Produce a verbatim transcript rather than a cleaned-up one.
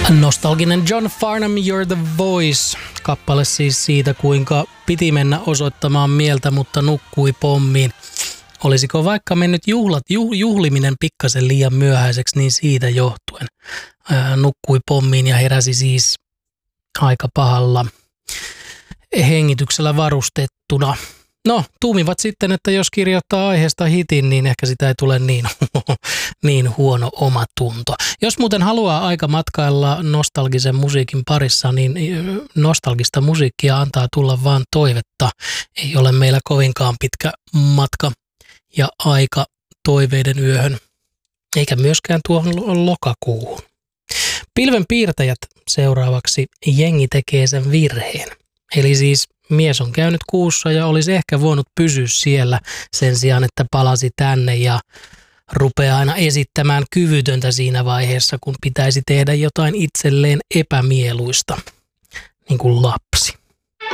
Nostalginen John Farnham, You're the Voice. Kappale siis siitä, kuinka piti mennä osoittamaan mieltä, mutta nukkui pommiin. Olisiko vaikka mennyt juhlat, juh, juhliminen pikkasen liian myöhäiseksi, niin siitä johtuen. Ää, nukkui pommiin ja heräsi siis aika pahalla hengityksellä varustettuna. No, tuumivat sitten, että jos kirjoittaa aiheesta hitin, niin ehkä sitä ei tule niin, niin huono omatunto. Jos muuten haluaa aika matkailla nostalgisen musiikin parissa, niin nostalgista musiikkia antaa tulla vaan toivetta. Ei ole meillä kovinkaan pitkä matka ja aika toiveiden yöhön, eikä myöskään tuohon lokakuuhun. Pilvenpiirtäjät seuraavaksi, jengi tekee sen virheen. Eli siis mies on käynyt kuussa ja olisi ehkä voinut pysyä siellä sen sijaan, että palasi tänne ja rupeaa aina esittämään kyvytöntä siinä vaiheessa, kun pitäisi tehdä jotain itselleen epämieluista, niin kuin lapsi.